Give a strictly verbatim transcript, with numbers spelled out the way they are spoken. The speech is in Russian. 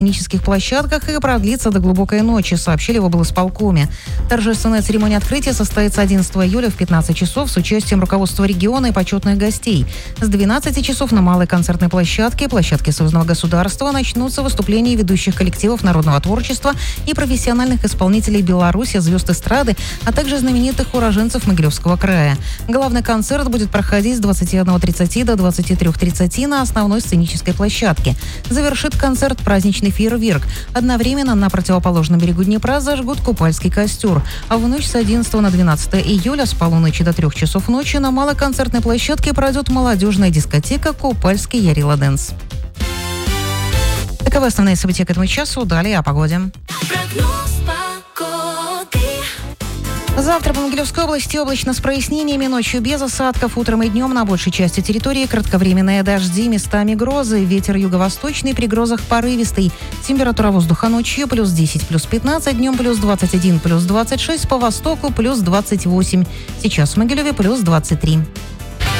сценических площадках и продлится до глубокой ночи, сообщили в облсполкоме. Торжественная церемония открытия состоится одиннадцатого июля в пятнадцать часов с участием руководства региона и почетных гостей. С двенадцати часов на малой концертной площадке, площадке Союзного государства, начнутся выступления ведущих коллективов народного творчества и профессиональных исполнителей Беларуси, звезд эстрады, а также знаменитых уроженцев Могилевского края. Главный концерт будет проходить с двадцати одного тридцати до двадцати трёх тридцати на основной сценической площадке. Завершит концерт праздничный фейерверк. Одновременно на противоположном берегу Днепра зажгут купальский костер. А в ночь с одиннадцатого на двенадцатое июля с полуночи до трех часов ночи на малой концертной площадке пройдет молодежная дискотека «Купальский Ярила Дэнс». Таковы основные события к этому часу. Далее о погоде. Завтра по Могилевской области облачно с прояснениями, ночью без осадков, утром и днем на большей части территории кратковременные дожди, местами грозы, ветер юго-восточный, при грозах порывистый. Температура воздуха ночью плюс десять, плюс пятнадцать, днем плюс двадцать один, плюс двадцать шесть, по востоку плюс двадцать восемь. Сейчас в Могилеве плюс двадцать три.